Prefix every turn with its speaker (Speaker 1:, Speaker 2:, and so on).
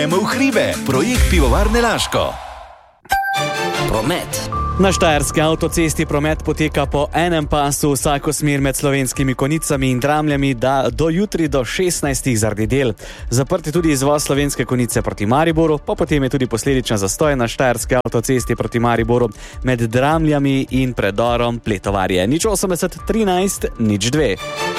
Speaker 1: V hribe, projekt Pivovarne Laško.
Speaker 2: Promet.
Speaker 3: Na štajerski avtocesti promet poteka po enem pasu vsako smer med Slovenskimi Konicami in Dramljami do jutri do 16. zaradi del. Zaprt je tudi izvoz Slovenske Konice proti Mariboru, pa potem je tudi posledična zastoj na štajerski avtocesti proti Mariboru med Dramljami in predorom Pletovarje. 080 13 02.